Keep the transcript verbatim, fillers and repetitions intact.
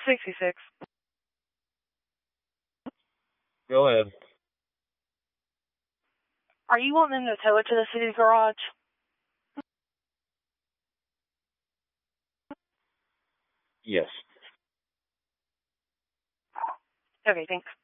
sixty-six. Go ahead. Are you wanting them to tow it to the city garage? Yes. Okay, thanks.